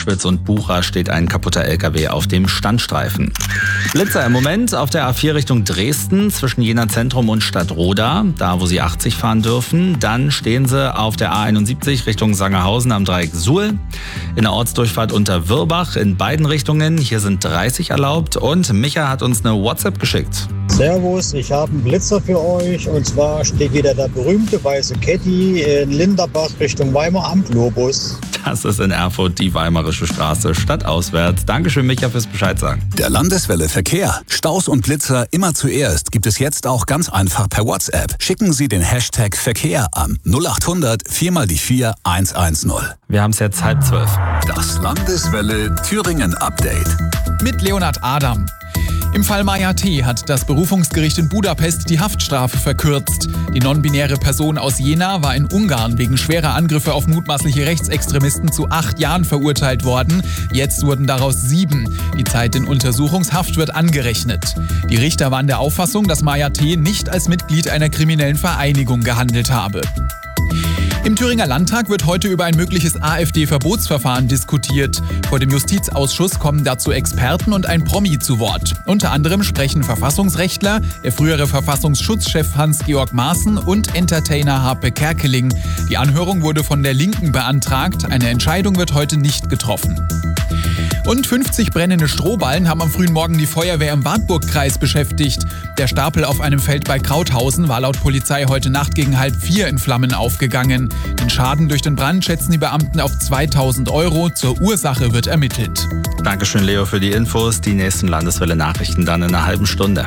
Auschwitz und Bucha steht ein kaputter LKW auf dem Standstreifen. Blitzer im Moment auf der A4 Richtung Dresden zwischen Jena Zentrum und Stadtroda, da wo Sie 80 fahren dürfen. Dann stehen Sie auf der A71 Richtung Sangerhausen am Dreieck Suhl. In der Ortsdurchfahrt unter Wirbach in beiden Richtungen. Hier sind 30 erlaubt und Micha hat uns eine WhatsApp geschickt. Servus, ich habe einen Blitzer für euch und zwar steht wieder der berühmte weiße Caddy in Linderbach Richtung Weimar am Globus. Das ist in Erfurt die Weimarische Straße, stadtauswärts. Dankeschön, Micha, fürs Bescheid sagen. Der Landeswelle Verkehr. Staus und Blitzer immer zuerst gibt es jetzt auch ganz einfach per WhatsApp. Schicken Sie den Hashtag Verkehr an 0800 4x4 110. Wir haben es jetzt 11:30. Das Landeswelle Thüringen Update. Mit Leonhard Adam. Im Fall Maja T. hat das Berufungsgericht in Budapest die Haftstrafe verkürzt. Die non-binäre Person aus Jena war in Ungarn wegen schwerer Angriffe auf mutmaßliche Rechtsextremisten zu 8 Jahren verurteilt worden. Jetzt wurden daraus 7. Die Zeit in Untersuchungshaft wird angerechnet. Die Richter waren der Auffassung, dass Maja T. nicht als Mitglied einer kriminellen Vereinigung gehandelt habe. Im Thüringer Landtag wird heute über ein mögliches AfD-Verbotsverfahren diskutiert. Vor dem Justizausschuss kommen dazu Experten und ein Promi zu Wort. Unter anderem sprechen Verfassungsrechtler, der frühere Verfassungsschutzchef Hans-Georg Maaßen und Entertainer Harpe Kerkeling. Die Anhörung wurde von der Linken beantragt. Eine Entscheidung wird heute nicht getroffen. Und 50 brennende Strohballen haben am frühen Morgen die Feuerwehr im Wartburgkreis beschäftigt. Der Stapel auf einem Feld bei Krauthausen war laut Polizei heute Nacht gegen 3:30 in Flammen aufgegangen. Den Schaden durch den Brand schätzen die Beamten auf 2.000 €. Zur Ursache wird ermittelt. Dankeschön, Leo, für die Infos. Die nächsten Landeswelle-Nachrichten dann in einer halben Stunde.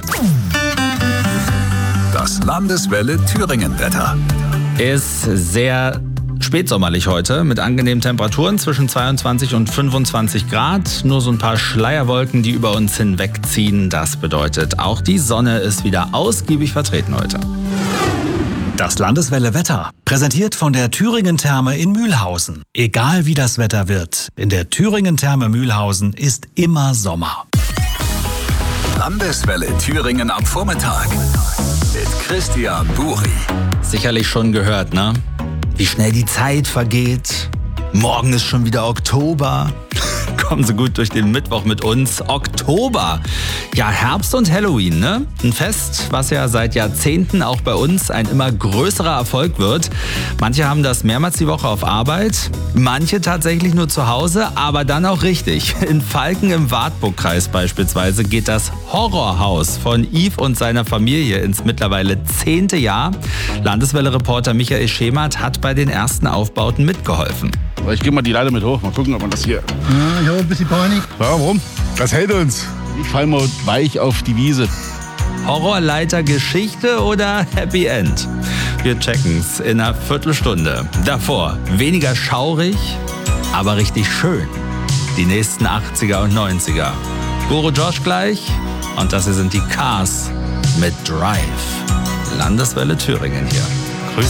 Das Landeswelle Thüringen-Wetter. Ist sehr spätsommerlich heute mit angenehmen Temperaturen zwischen 22 und 25 Grad. Nur so ein paar Schleierwolken, die über uns hinwegziehen. Das bedeutet, auch die Sonne ist wieder ausgiebig vertreten heute. Das Landeswelle Wetter, präsentiert von der Thüringen Therme in Mühlhausen. Egal wie das Wetter wird, in der Thüringen Therme Mühlhausen ist immer Sommer. Landeswelle Thüringen am Vormittag mit Christian Buri. Sicherlich schon gehört, ne? Wie schnell die Zeit vergeht. Morgen ist schon wieder Oktober. Kommen Sie gut durch den Mittwoch mit uns. Oktober. Ja, Herbst und Halloween, ne? Ein Fest, was ja seit Jahrzehnten auch bei uns ein immer größerer Erfolg wird. Manche haben das mehrmals die Woche auf Arbeit, manche tatsächlich nur zu Hause, aber dann auch richtig. In Falken im Wartburgkreis beispielsweise geht das Horrorhaus von Yves und seiner Familie ins mittlerweile 10. Jahr. Landeswelle-Reporter Michael Schemert hat bei den ersten Aufbauten mitgeholfen. Ich gehe mal die Leiter mit hoch, mal gucken, ob man das hier... Ja, ich habe ein bisschen Panik. Warum? Das hält uns. Ich fall mal weich auf die Wiese. Horrorleiter-Geschichte oder Happy End? Wir checken's in einer Viertelstunde. Davor weniger schaurig, aber richtig schön. Die nächsten 80er und 90er. Goro Josh gleich und das hier sind die Cars mit Drive. Landeswelle Thüringen hier.